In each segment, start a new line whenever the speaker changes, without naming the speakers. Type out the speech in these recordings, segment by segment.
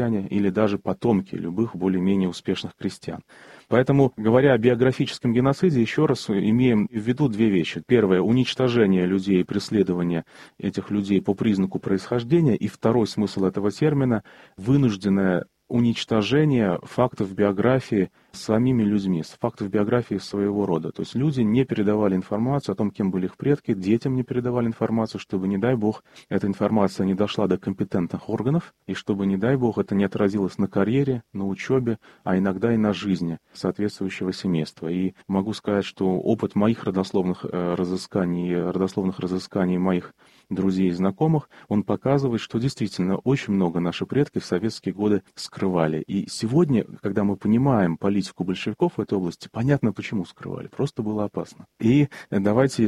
или даже потомки любых более-менее успешных крестьян. Поэтому, говоря о биографическом геноциде, еще раз имеем в виду две вещи. Первое — уничтожение людей, преследование этих людей по признаку происхождения. И второй смысл этого термина — вынужденное уничтожение фактов биографии самими людьми, фактов биографии своего рода. То есть люди не передавали информацию о том, кем были их предки, детям не передавали информацию, чтобы, не дай бог, эта информация не дошла до компетентных органов, и чтобы, не дай бог, это не отразилось на карьере, на учебе, а иногда и на жизни соответствующего семейства. И могу сказать, что опыт моих родословных разысканий моих друзей и знакомых, он показывает, что действительно очень много наши предки в советские годы скрывали. И сегодня, когда мы понимаем политику большевиков в этой области, понятно, почему скрывали. Просто было опасно. И давайте,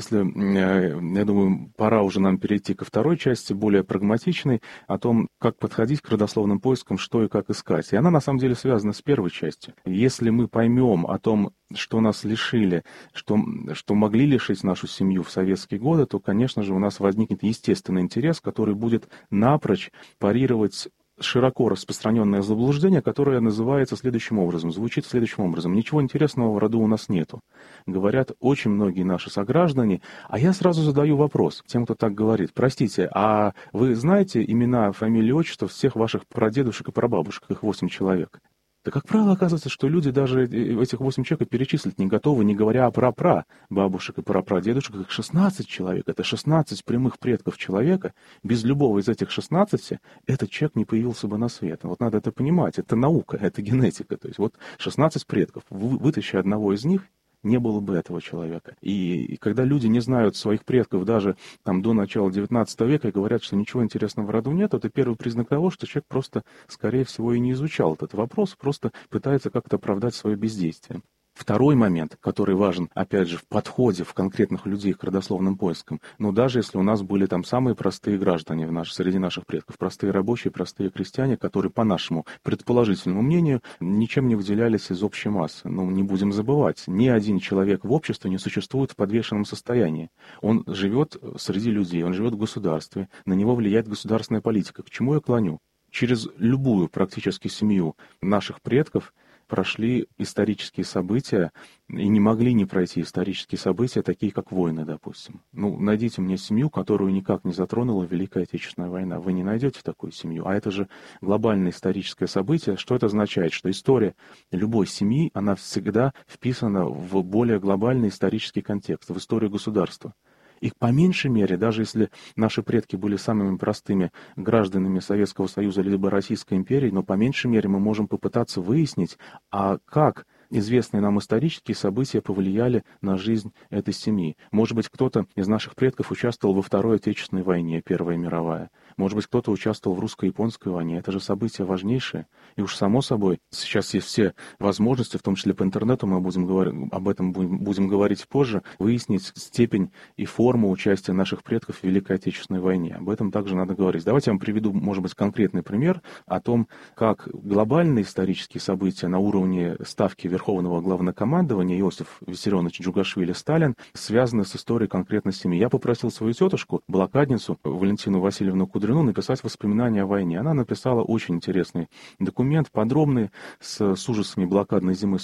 я думаю, пора уже нам перейти ко второй части, более прагматичной, о том, как подходить к родословным поискам, что и как искать. И она, на самом деле, связана с первой частью. Если мы поймем о том, что нас лишили, что могли лишить нашу семью в советские годы, то, конечно же, у нас возникнет естественный интерес, который будет напрочь парировать широко распространенное заблуждение, которое называется следующим образом, звучит следующим образом. Ничего интересного в роду у нас нету. Говорят очень многие наши сограждане, а я сразу задаю вопрос тем, кто так говорит. Простите, а вы знаете имена, фамилии, отчества всех ваших прадедушек и прабабушек, их 8 человек? Да, как правило, оказывается, что люди даже этих 8 человек перечислить не готовы, не говоря о прапрабабушек и прапрадедушек, их 16 человек. Это 16 прямых предков человека. Без любого из этих 16 этот человек не появился бы на свет. Вот надо это понимать. Это наука, это генетика. То есть вот 16 предков. Вытащи одного из них, не было бы этого человека. И когда люди не знают своих предков даже до начала XIX века и говорят, что ничего интересного в роду нет, это первый признак того, что человек просто, скорее всего, и не изучал этот вопрос, просто пытается как-то оправдать свое бездействие. Второй момент, который важен, опять же, в подходе в конкретных людей к родословным поискам, даже если у нас были самые простые граждане среди наших предков, простые рабочие, простые крестьяне, которые, по нашему предположительному мнению, ничем не выделялись из общей массы. Не будем забывать, ни один человек в обществе не существует в подвешенном состоянии. Он живет среди людей, он живет в государстве, на него влияет государственная политика. К чему я клоню? Через любую практически семью наших предков прошли исторические события, и не могли не пройти исторические события, такие как войны, допустим. Найдите мне семью, которую никак не затронула Великая Отечественная война. Вы не найдете такую семью. А это же глобальное историческое событие. Что это означает? Что история любой семьи, она всегда вписана в более глобальный исторический контекст, в историю государства. И по меньшей мере, даже если наши предки были самыми простыми гражданами Советского Союза либо Российской империи, но по меньшей мере мы можем попытаться выяснить, а как известные нам исторические события повлияли на жизнь этой семьи. Может быть, кто-то из наших предков участвовал во Второй Отечественной войне, Первая мировая. Может быть, кто-то участвовал в русско-японской войне. Это же события важнейшие. И уж само собой, сейчас есть все возможности, в том числе по интернету, мы об этом будем говорить позже, выяснить степень и форму участия наших предков в Великой Отечественной войне. Об этом также надо говорить. Давайте я вам приведу, может быть, конкретный пример о том, как глобальные исторические события на уровне ставки Верховного Главнокомандования Иосиф Виссарионович Джугашвили Сталин связаны с историей конкретной семьи. Я попросил свою тетушку, блокадницу Валентину Васильевну Кудрину, написать воспоминания о войне. Она написала очень интересный документ, подробный, с ужасами блокадной зимы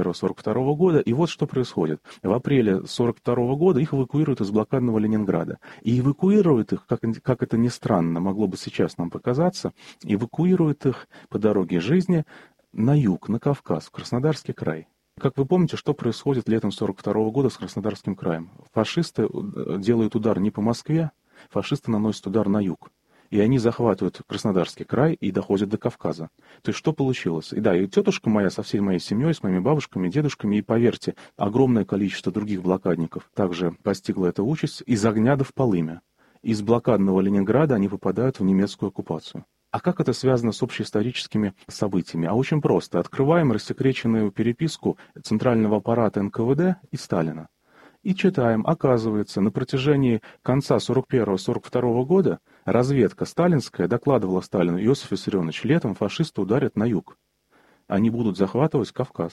41-42 года. И вот что происходит. В апреле 42 года их эвакуируют из блокадного Ленинграда. И эвакуируют их, как это ни странно, могло бы сейчас нам показаться, эвакуируют их по дороге жизни на юг, на Кавказ, в Краснодарский край. Как вы помните, что происходит летом 42 года с Краснодарским краем? Фашисты делают удар не по Москве, фашисты наносят удар на юг. И они захватывают Краснодарский край и доходят до Кавказа. То есть что получилось? И тетушка моя со всей моей семьей, с моими бабушками, дедушками, и поверьте, огромное количество других блокадников также постигла эта участь из огня до вполымя. Из блокадного Ленинграда они попадают в немецкую оккупацию. А как это связано с общеисторическими событиями? А очень просто. Открываем рассекреченную переписку центрального аппарата НКВД и Сталина. И читаем, оказывается, на протяжении конца 41-42 года разведка сталинская докладывала Сталину: Иосиф Виссарионович, летом фашисты ударят на юг. Они будут захватывать Кавказ.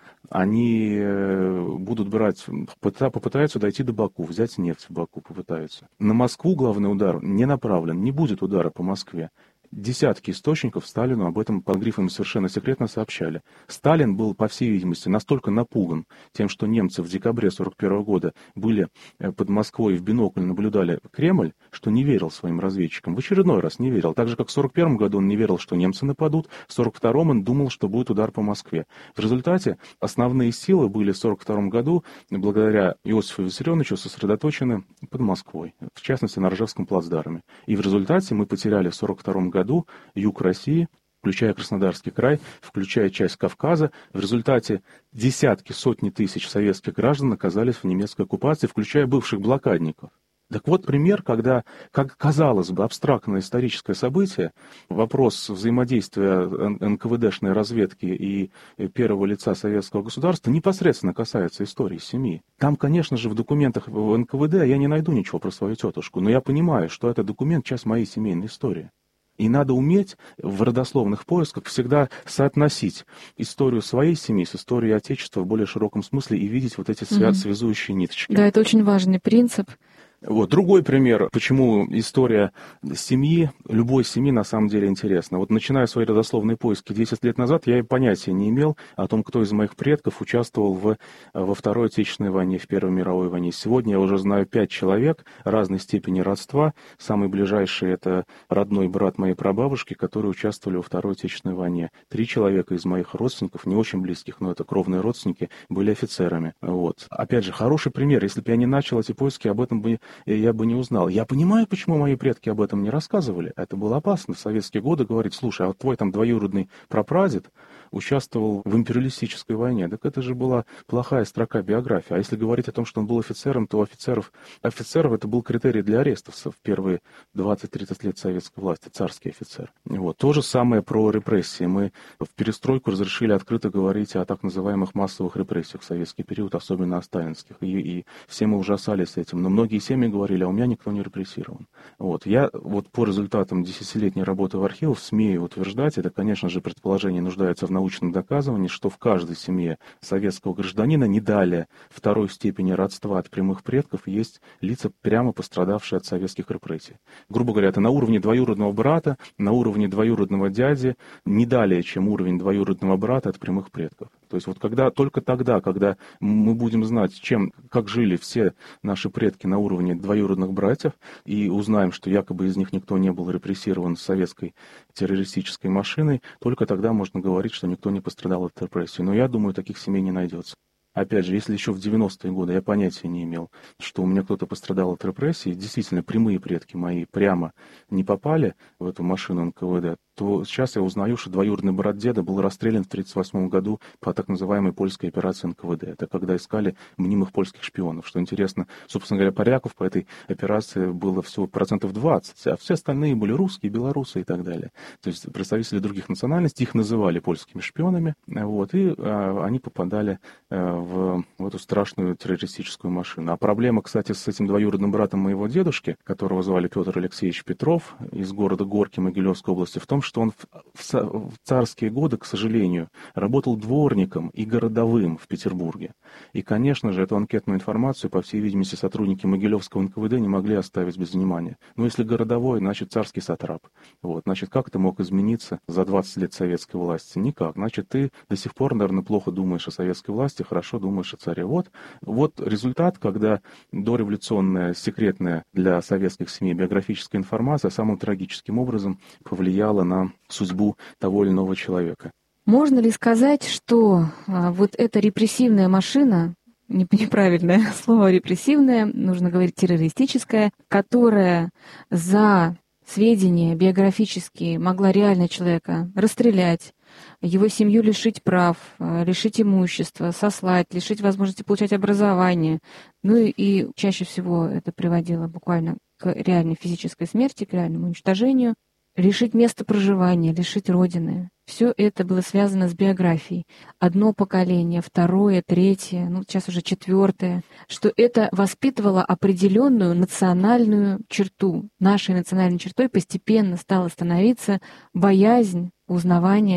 Они будут попытаются дойти до Баку, взять нефть в Баку попытаются. На Москву главный удар не направлен, не будет удара по Москве. Десятки источников Сталину об этом под грифом «совершенно секретно» сообщали. Сталин был, по всей видимости, настолько напуган тем, что немцы в декабре 1941 года были под Москвой и в бинокль наблюдали Кремль, что не верил своим разведчикам. В очередной раз не верил. Так же, как в 1941 году он не верил, что немцы нападут, в 1942 он думал, что будет удар по Москве. В результате основные силы были в 1942 году, благодаря Иосифу Виссарионовичу, сосредоточены под Москвой, в частности, на Ржевском плацдарме. И в результате мы потеряли в 1942 году юг России, включая Краснодарский край, включая часть Кавказа. В результате десятки, сотни тысяч советских граждан оказались в немецкой оккупации, включая бывших блокадников. Так вот пример, когда, как казалось бы, абстрактное историческое событие, вопрос взаимодействия НКВДшной разведки и первого лица советского государства непосредственно касается истории семьи. Там, конечно же, в документах в НКВД я не найду ничего про свою тетушку, но я понимаю, что этот документ — часть моей семейной истории. И надо уметь в родословных поисках всегда соотносить историю своей семьи с историей Отечества в более широком смысле и видеть вот эти связующие ниточки.
Да, это очень важный принцип.
Вот другой пример, почему история семьи, любой семьи на самом деле интересна. Вот начиная свои родословные поиски 10 лет назад, я и понятия не имел о том, кто из моих предков участвовал во Второй Отечественной войне, в Первой мировой войне. Сегодня я уже знаю 5 человек разной степени родства. Самый ближайший — это родной брат моей прабабушки, которые участвовали во Второй Отечественной войне. 3 человека из моих родственников, не очень близких, но это кровные родственники, были офицерами. Вот. Опять же, хороший пример. Если бы я не начал эти поиски, об этом бы я бы не узнал. Я понимаю, почему мои предки об этом не рассказывали. Это было опасно в советские годы говорить: слушай, а вот твой там двоюродный прапрадед участвовал в империалистической войне. Так это же была плохая строка биографии. А если говорить о том, что он был офицером, то офицеров это был критерий для арестовцев в первые 20-30 лет советской власти, царский офицер. Вот. То же самое про репрессии. Мы в перестройку разрешили открыто говорить о так называемых массовых репрессиях в советский период, особенно о сталинских. И все мы ужасались этим. Но многие семьи говорили: а у меня никто не репрессирован. Вот. Я вот по результатам 10-летней работы в архивах смею утверждать, это, конечно же, предположение нуждается в научном доказывании, что в каждой семье советского гражданина не далее второй степени родства от прямых предков есть лица, прямо пострадавшие от советских репрессий. Грубо говоря, это на уровне двоюродного брата, на уровне двоюродного дяди, не далее, чем уровень двоюродного брата от прямых предков. То есть вот только тогда, когда мы будем знать, как жили все наши предки на уровне двоюродных братьев, и узнаем, что якобы из них никто не был репрессирован советской террористической машиной, только тогда можно говорить, что никто не пострадал от репрессий. Но я думаю, таких семей не найдется. Опять же, если еще в 90-е годы я понятия не имел, что у меня кто-то пострадал от репрессий, действительно, прямые предки мои прямо не попали в эту машину НКВД, то сейчас я узнаю, что двоюродный брат деда был расстрелян в 1938 году по так называемой польской операции НКВД. Это когда искали мнимых польских шпионов. Что интересно, собственно говоря, поляков по этой операции было всего 20%, а все остальные были русские, белорусы и так далее. То есть представители других национальностей, их называли польскими шпионами, вот, и они попадали в эту страшную террористическую машину. А проблема, кстати, с этим двоюродным братом моего дедушки, которого звали Петр Алексеевич Петров, из города Горки Могилевской области, в том, что он в царские годы, к сожалению, работал дворником и городовым в Петербурге. И, конечно же, эту анкетную информацию, по всей видимости, сотрудники Могилевского НКВД не могли оставить без внимания. Но если городовой, значит, царский сатрап. Вот, значит, как это мог измениться за 20 лет советской власти? Никак. Значит, ты до сих пор, наверное, плохо думаешь о советской власти, хорошо думаешь о царе. Вот результат, когда дореволюционная, секретная для советских семей биографическая информация самым трагическим образом повлияла на судьбу того или иного человека.
Можно ли сказать, что вот эта репрессивная машина, неправильное слово репрессивная, нужно говорить террористическая, которая за сведения биографические могла реально человека расстрелять, его семью лишить прав, лишить имущества, сослать, лишить возможности получать образование. Ну и чаще всего это приводило буквально к реальной физической смерти, к реальному уничтожению, лишить места проживания, лишить родины. Все это было связано с биографией. Одно поколение, второе, третье, сейчас уже четвертое, что это воспитывало определенную национальную черту. Нашей национальной чертой постепенно стала становиться боязнь узнавания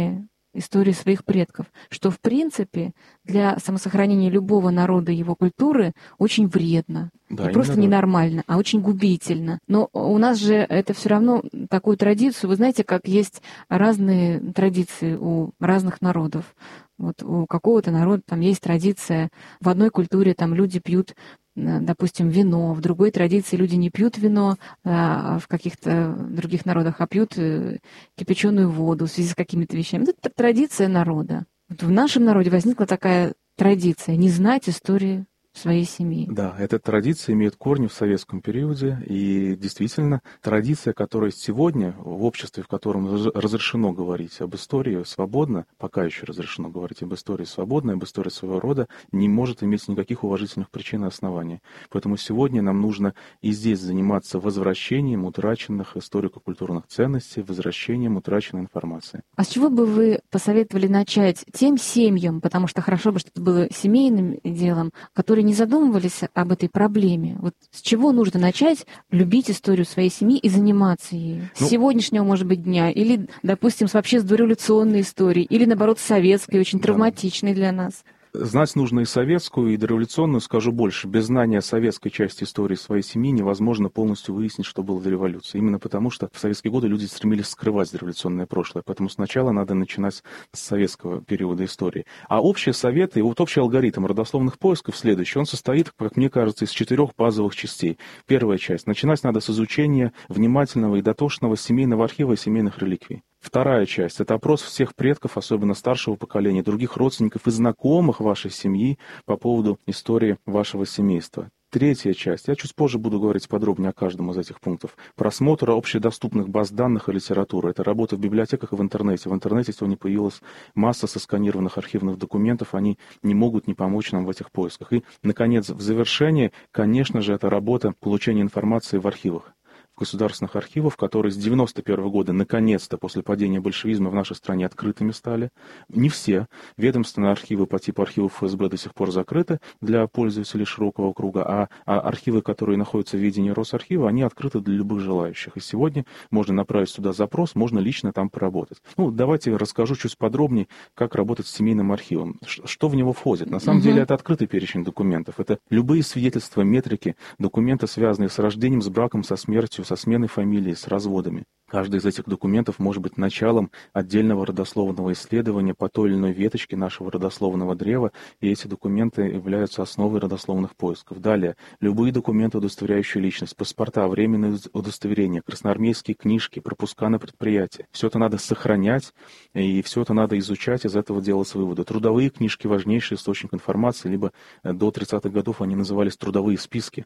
истории своих предков, что, в принципе, для самосохранения любого народа и его культуры очень вредно.
Да,
Не просто
именно так.
ненормально, а очень губительно. Но у нас же это все равно такую традицию, вы знаете, как есть разные традиции у разных народов. Вот у какого-то народа там есть традиция, в одной культуре там люди пьют, допустим, вино, в другой традиции люди не пьют вино, а в каких-то других народах, а пьют кипяченую воду в связи с какими-то вещами. Это традиция народа. Вот в нашем народе возникла такая традиция не знать истории своей семьи.
Да, эта традиция имеет корни в советском периоде, и действительно традиция, которая сегодня в обществе, в котором разрешено говорить об истории свободно, пока еще разрешено говорить об истории свободно, об истории своего рода, не может иметь никаких уважительных причин и оснований. Поэтому сегодня нам нужно и здесь заниматься возвращением утраченных историко-культурных ценностей, возвращением утраченной информации.
А с чего бы вы посоветовали начать тем семьям, потому что хорошо бы, чтобы это было семейным делом, которые не задумывались об этой проблеме? Вот с чего нужно начать любить историю своей семьи и заниматься ею? С сегодняшнего, может быть, дня? Или, допустим, вообще с дореволюционной историей? Или, наоборот, с советской, очень травматичной для нас?
Знать нужно и советскую, и дореволюционную, скажу больше. Без знания советской части истории своей семьи невозможно полностью выяснить, что было до революции. Именно потому, что в советские годы люди стремились скрывать дореволюционное прошлое. Поэтому сначала надо начинать с советского периода истории. А общие советы, и вот общий алгоритм родословных поисков следующий. Он состоит, как мне кажется, из 4 базовых частей. Первая часть. Начинать надо с изучения внимательного и дотошного семейного архива и семейных реликвий. Вторая часть – это опрос всех предков, особенно старшего поколения, других родственников и знакомых вашей семьи по поводу истории вашего семейства. Третья часть. Я чуть позже буду говорить подробнее о каждом из этих пунктов. Просмотр общедоступных баз данных и литературы. Это работа в библиотеках и в интернете. В интернете сегодня появилась масса сосканированных архивных документов. Они не могут не помочь нам в этих поисках. И, наконец, в завершении, конечно же, это работа получения информации в архивах. Государственных архивов, которые с 1991 года, наконец-то, после падения большевизма в нашей стране открытыми стали. Не все. Ведомственные архивы по типу архивов ФСБ до сих пор закрыты для пользователей широкого круга, а архивы, которые находятся в ведении Росархива, они открыты для любых желающих. И сегодня можно направить туда запрос, можно лично там поработать. Давайте расскажу чуть подробнее, как работать с семейным архивом. Что в него входит? На самом деле это открытый перечень документов. Это любые свидетельства, метрики, документы, связанные с рождением, с браком, со смертью, со сменой фамилии, с разводами. Каждый из этих документов может быть началом отдельного родословного исследования по той или иной веточке нашего родословного древа, и эти документы являются основой родословных поисков. Далее, любые документы, удостоверяющие личность, паспорта, временные удостоверения, красноармейские книжки, пропуска на предприятие. Все это надо сохранять, и все это надо изучать, из этого делать выводы. Трудовые книжки – важнейший источник информации, либо до 30-х годов они назывались трудовые списки.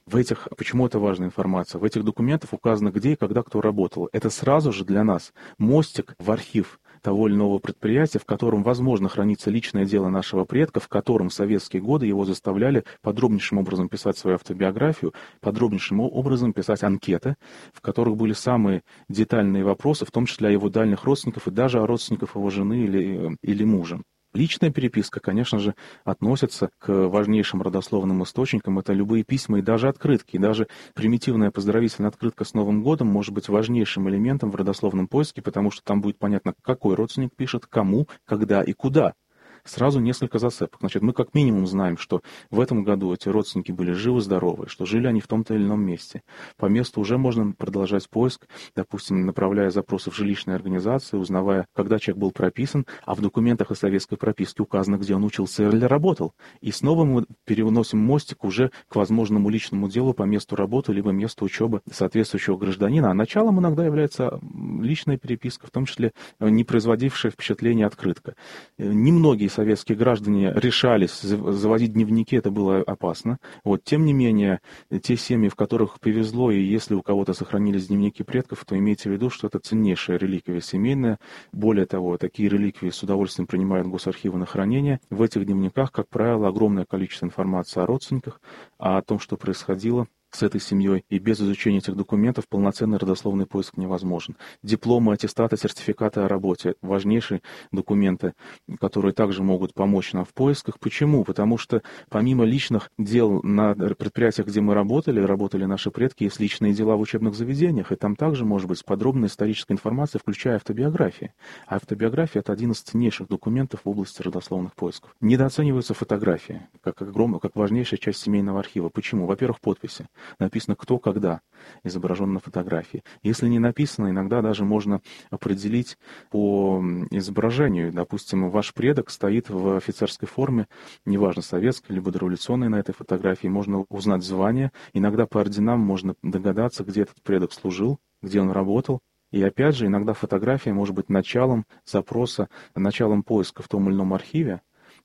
Почему это важная информация? В этих документах указано, где и когда кто работал. Это сразу же для нас мостик в архив того или иного предприятия, в котором, возможно, хранится личное дело нашего предка, в котором в советские годы его заставляли подробнейшим образом писать свою автобиографию, подробнейшим образом писать анкеты, в которых были самые детальные вопросы, в том числе о его дальних родственников и даже о родственниках его жены или мужа. Личная переписка, конечно же, относится к важнейшим родословным источникам. Это любые письма и даже открытки. И даже примитивная поздравительная открытка с Новым годом может быть важнейшим элементом в родословном поиске, потому что там будет понятно, какой родственник пишет, кому, когда и куда. Сразу несколько зацепок. Значит, мы как минимум знаем, что в этом году эти родственники были живы-здоровы, что жили они в том-то или ином месте. По месту уже можно продолжать поиск, допустим, направляя запросы в жилищные организации, узнавая, когда человек был прописан, а в документах о советской прописке указано, где он учился или работал. И снова мы переносим мостик уже к возможному личному делу по месту работы, либо месту учебы соответствующего гражданина. А началом иногда является личная переписка, в том числе не производившая впечатление открытка. Немногие советские граждане решались заводить дневники, это было опасно. Тем не менее, те семьи, в которых повезло, и если у кого-то сохранились дневники предков, то имейте в виду, что это ценнейшая реликвия семейная. Более того, такие реликвии с удовольствием принимают госархивы на хранение. В этих дневниках, как правило, огромное количество информации о родственниках, о том, что происходило с этой семьей, и без изучения этих документов полноценный родословный поиск невозможен. Дипломы, аттестаты, сертификаты о работе — важнейшие документы, которые также могут помочь нам в поисках. Почему? Потому что помимо личных дел на предприятиях, где мы работали наши предки, есть личные дела в учебных заведениях, и там также может быть подробная историческая информация, включая автобиографии. А автобиография — это один из ценнейших документов в области родословных поисков. Недооцениваются фотографии, как важнейшая часть семейного архива. Почему? Во-первых, подписи. Написано, кто, когда изображен на фотографии. Если не написано, иногда даже можно определить по изображению. Допустим, ваш предок стоит в офицерской форме, неважно, советской, либо дореволюционной на этой фотографии. Можно узнать звание. Иногда по орденам можно догадаться, где этот предок служил, где он работал. И опять же, иногда фотография может быть началом запроса, началом поиска в том или ином архиве.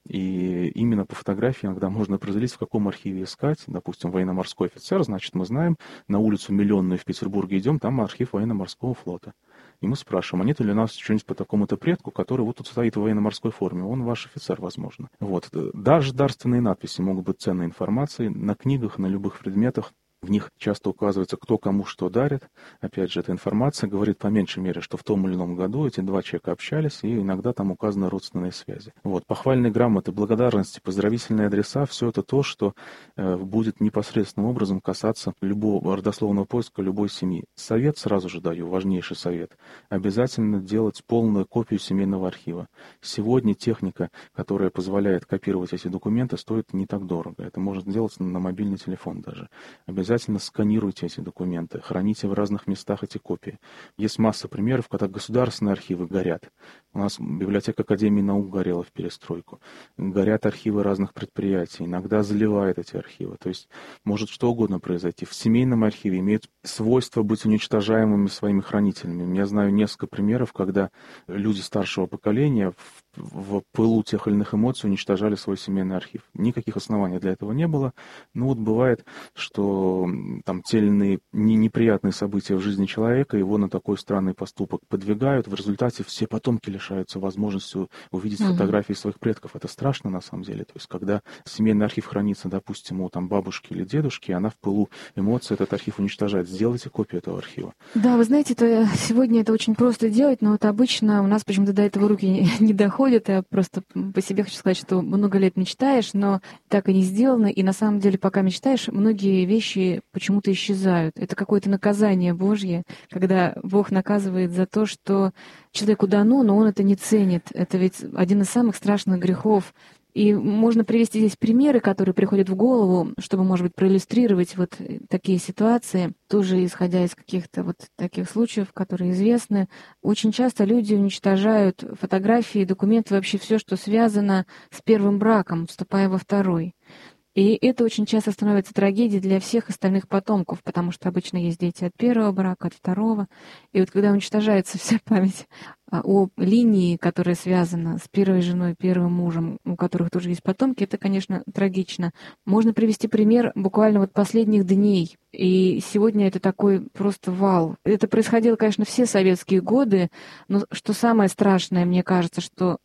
И именно по фотографии иногда можно определить, в каком архиве искать. Допустим, военно-морской офицер, значит, мы знаем, на улицу Миллионную в Петербурге идем, там архив военно-морского флота. И мы спрашиваем, а нет ли у нас что-нибудь по такому-то предку, который вот тут стоит в военно-морской форме? Он ваш офицер, возможно. Вот. Даже дарственные надписи могут быть ценной информацией на книгах, на любых предметах. В них часто указывается, кто кому что дарит. Опять же, эта информация говорит по меньшей мере, что в том или ином году эти два человека общались, и иногда там указаны родственные связи. Вот. Похвальные грамоты, благодарности, поздравительные адреса — все это то, что будет непосредственным образом касаться любого родословного поиска любой семьи. Совет сразу же даю, важнейший совет. Обязательно делать полную копию семейного архива. Сегодня техника, которая позволяет копировать эти документы, стоит не так дорого. Это можно делать на мобильный телефон даже. Обязательно сканируйте эти документы, храните в разных местах эти копии. Есть масса примеров, когда государственные архивы горят. У нас библиотека Академии наук горела в перестройку. Горят архивы разных предприятий. Иногда заливают эти архивы. То есть может что угодно произойти. В семейном архиве имеют свойство быть уничтожаемыми своими хранителями. Я знаю несколько примеров, когда люди старшего поколения в пылу тех или иных эмоций уничтожали свой семейный архив. Никаких оснований для этого не было. Но вот бывает, что там те или иные неприятные события в жизни человека его на такой странный поступок подвигают. В результате все потомки лишаются возможности увидеть фотографии своих предков. Это страшно на самом деле. То есть когда семейный архив хранится, допустим, у там бабушки или дедушки, она в пылу эмоций этот архив уничтожает. Сделайте копию этого архива.
Да, вы знаете, сегодня это очень просто делать, но вот обычно у нас почему-то до этого руки не доходят. Я просто по себе хочу сказать, что много лет мечтаешь, но так и не сделано. И на самом деле, пока мечтаешь, многие вещи почему-то исчезают. Это какое-то наказание Божье, когда Бог наказывает за то, что человеку дано, но он это не ценит. Это ведь один из самых страшных грехов. И можно привести здесь примеры, которые приходят в голову, чтобы, может быть, проиллюстрировать вот такие ситуации, тоже исходя из каких-то вот таких случаев, которые известны. Очень часто люди уничтожают фотографии, документы, вообще все, что связано с первым браком, вступая во второй. И это очень часто становится трагедией для всех остальных потомков, потому что обычно есть дети от первого брака, от второго. И вот когда уничтожается вся память о линии, которая связана с первой женой, первым мужем, у которых тоже есть потомки, это, конечно, трагично. Можно привести пример буквально вот последних дней. И сегодня это такой просто вал. Это происходило, конечно, все советские годы, но что самое страшное, мне кажется, что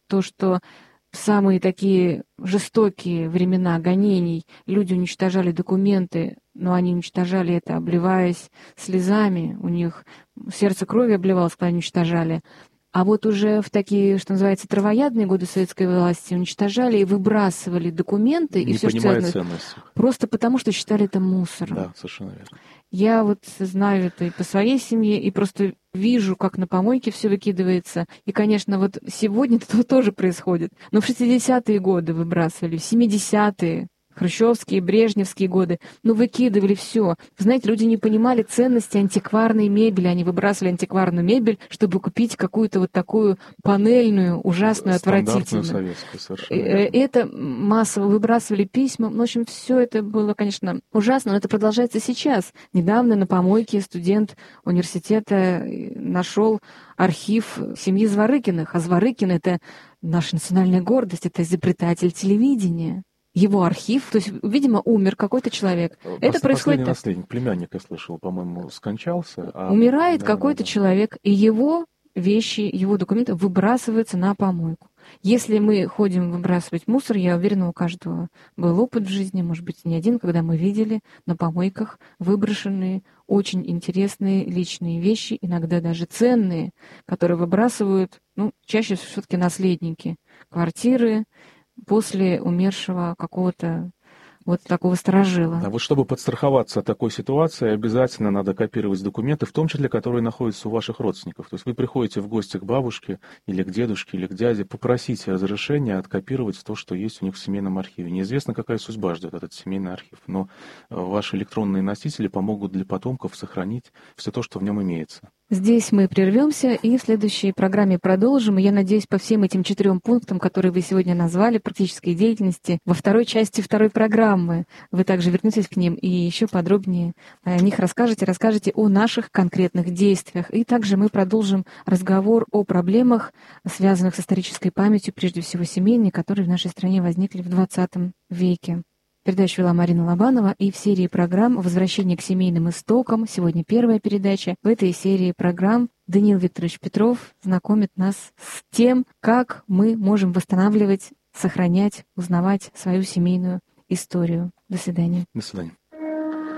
в самые такие жестокие времена гонений люди уничтожали документы, но они уничтожали это, обливаясь слезами, у них сердце кровью обливалось, когда уничтожали. А вот уже в такие, что называется, травоядные годы советской власти уничтожали и выбрасывали документы и все, что связано, просто потому, что считали это мусором.
Да, совершенно верно.
Я вот знаю это и по своей семье, и просто вижу, как на помойке все выкидывается. И, конечно, вот сегодня это тоже происходит. Но в 60-е годы выбрасывали, в 70-е. Хрущевские, брежневские годы, выкидывали все. Знаете, люди не понимали ценности антикварной мебели, они выбрасывали антикварную мебель, чтобы купить какую-то вот такую панельную, ужасную, отвратительную.
Советскую, совершенно.
Это массово выбрасывали письма. В общем, все это было, конечно, ужасно, но это продолжается сейчас. Недавно на помойке студент университета нашел архив семьи Зворыкиных, а Зворыкин — это наша национальная гордость, это изобретатель телевидения. Его архив, то есть, видимо, умер какой-то человек. Это происходит так.
Наследник, племянник, я слышал, по-моему, скончался.
Умирает какой-то человек, и его вещи, его документы выбрасываются на помойку. Если мы ходим выбрасывать мусор, я уверена, у каждого был опыт в жизни, может быть, не один, когда мы видели на помойках выброшенные очень интересные личные вещи, иногда даже ценные, которые выбрасывают, чаще все-таки наследники квартиры после умершего какого-то вот такого старожила.
Да, вот чтобы подстраховаться от такой ситуации, обязательно надо копировать документы, в том числе, которые находятся у ваших родственников. То есть вы приходите в гости к бабушке или к дедушке или к дяде, попросите разрешения откопировать то, что есть у них в семейном архиве. Неизвестно, какая судьба ждет этот семейный архив, но ваши электронные носители помогут для потомков сохранить все то, что в нем имеется.
Здесь мы прервемся и в следующей программе продолжим. И я надеюсь, по всем этим 4 пунктам, которые вы сегодня назвали, практической деятельности, во второй части второй программы вы также вернетесь к ним и еще подробнее о них расскажете о наших конкретных действиях. И также мы продолжим разговор о проблемах, связанных с исторической памятью, прежде всего семейной, которые в нашей стране возникли в XX веке. Передачу вела Марина Лобанова, и в серии программ «Возвращение к семейным истокам» сегодня первая передача. В этой серии программ Даниил Викторович Петров знакомит нас с тем, как мы можем восстанавливать, сохранять, узнавать свою семейную историю. До свидания.
До свидания.